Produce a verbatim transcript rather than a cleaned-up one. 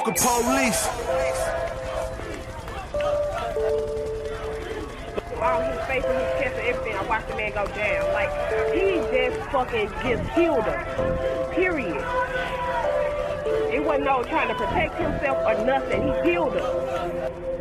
Fuck the police. All his face and his chest and everything, I watched the man go down. Like, he just fucking just killed her. Period. It wasn't no trying to protect himself or nothing. He killed her.